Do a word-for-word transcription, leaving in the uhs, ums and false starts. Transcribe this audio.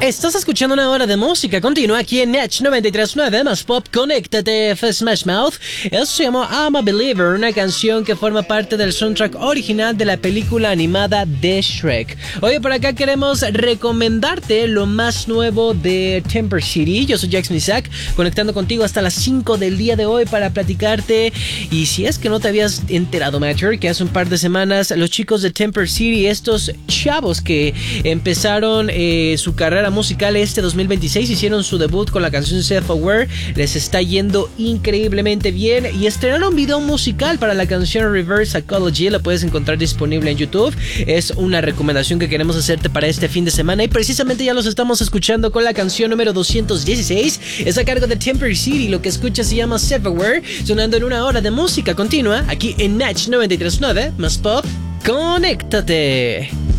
Estás escuchando una hora de música continua aquí en Edge noventa y tres punto nueve más Pop. Conéctate, Smash Mouth. Eso se llama I'm a Believer, una canción que forma parte del soundtrack original de la película animada de Shrek. Oye, por acá queremos recomendarte lo más nuevo de Temper City. Yo soy Jackson Isaac, conectando contigo hasta las cinco del día de hoy para platicarte. Y si es que no te habías enterado, Matcher, que hace un par de semanas los chicos de Temper City, estos chavos que empezaron eh, su carrera musical este dos mil veintiséis, hicieron su debut con la canción Self Aware, les está yendo increíblemente bien y estrenaron un video musical para la canción Reverse Psychology. Lo puedes encontrar disponible en YouTube. Es una recomendación que queremos hacerte para este fin de semana y precisamente ya los estamos escuchando con la canción número doscientos dieciséis. Es a cargo de Temper City. Lo que escuchas se llama Self Aware, sonando en una hora de música continua aquí en Edge noventa y tres punto nueve más Pop. ¡Conéctate!